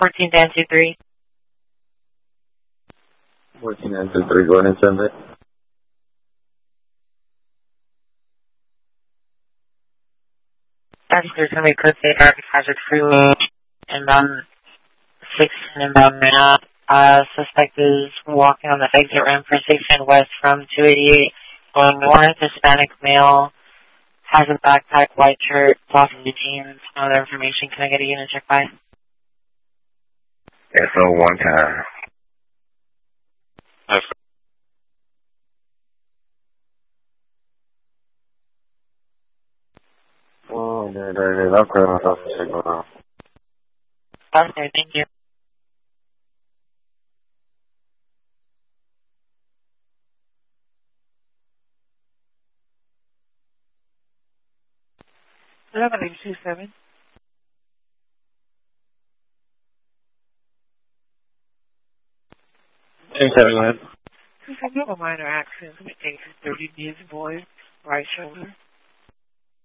14-23. 14-23, go ahead and send it. There's going to be Cliffgate Arctic Hazard Freeway, inbound 16 inbound now. Suspect is walking on the exit ramp for 16 west from 288, going north. Hispanic male, has a backpack, white shirt, cloth and jeans. Other information, can I get a unit check by? SO one time. That's Oh, there. I'll clear myself for signal now. Okay, thank you. Hello, my name is 27. 27, go ahead. I have a minor accident with 30 years boy, right shoulder.